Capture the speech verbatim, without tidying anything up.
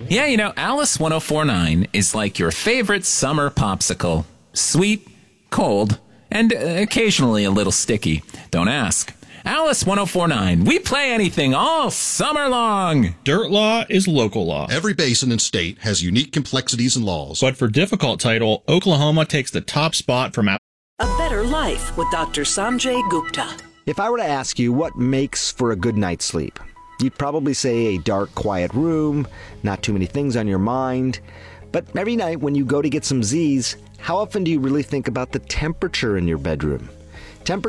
Yeah, you know, Alice ten forty-nine is like your favorite summer popsicle. Sweet, cold, and occasionally a little sticky. Don't ask. Alice ten forty-nine. We play anything all summer long. Dirt law is local law. Every basin and state has unique complexities and laws. But for difficult title, Oklahoma takes the top spot from... A Better Life with Doctor Sanjay Gupta. If I were to ask you what makes for a good night's sleep, you'd probably say a dark, quiet room, not too many things on your mind. But every night when you go to get some Z's, how often do you really think about the temperature in your bedroom? Temperature